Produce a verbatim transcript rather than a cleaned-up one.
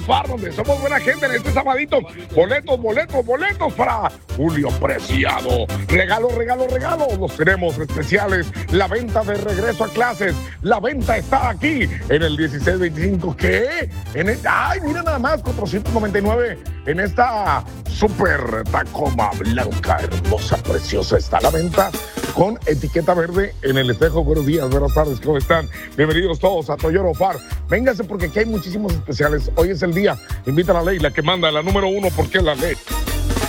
Far, donde somos buena gente en este sabadito. Boletos, boletos, boletos para Julio Preciado. Regalo, regalo, regalo. Los tenemos especiales. La venta de regreso a clases. La venta está aquí en el dieciséis veinticinco. ¿Qué? En el, ay, mira nada más, cuatrocientos noventa y nueve en esta super Tacoma blanca, hermosa, preciosa. Está a la venta con etiqueta verde en el espejo. Buenos días, buenas tardes, ¿cómo están? Bienvenidos todos a Toyota Far. Vénganse porque aquí hay muchísimos especiales. Hoy es el día. Invita a la ley, la que manda, la número uno, porque es la ley.